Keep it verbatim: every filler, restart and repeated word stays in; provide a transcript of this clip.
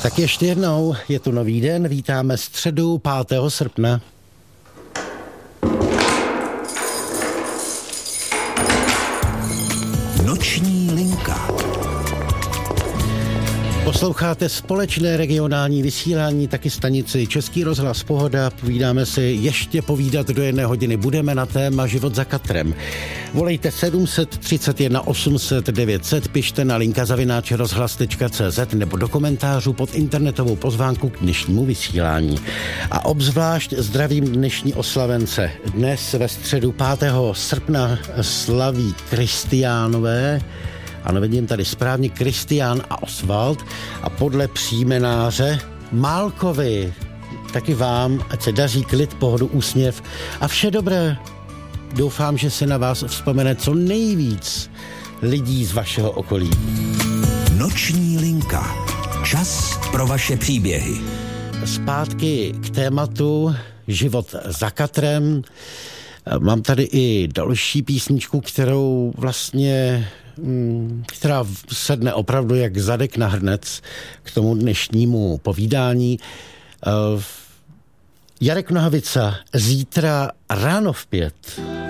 Tak ještě jednou, je tu nový den, vítáme středu pátého srpna. Noční linka. Posloucháte společné regionální vysílání, taky stanici Český rozhlas Pohoda. Povídáme si ještě povídat do jedné hodiny. Budeme na téma život za katrem. Volejte sedm tři jedna osm set devět set, pište na linka zavináč rozhlas tečka cé zet nebo do komentářů pod internetovou pozvánku k dnešnímu vysílání. A obzvlášť zdravím dnešní oslavence. Dnes ve středu pátého srpna slaví Kristiánové. Ano, vidím tady správně, Kristián a Osvald. A podle příjmenáře Málkovi. Taky vám, ať se daří, klid, pohodu, úsměv a vše dobré. Doufám, že se na vás vzpomene co nejvíc lidí z vašeho okolí. Noční linka. Čas pro vaše příběhy. Zpátky k tématu život za katrem. Mám tady i další písničku, kterou vlastně, která sedne opravdu jak zadek na hrnec k tomu dnešnímu povídání. Jarek Nohavica, zítra ráno v pět.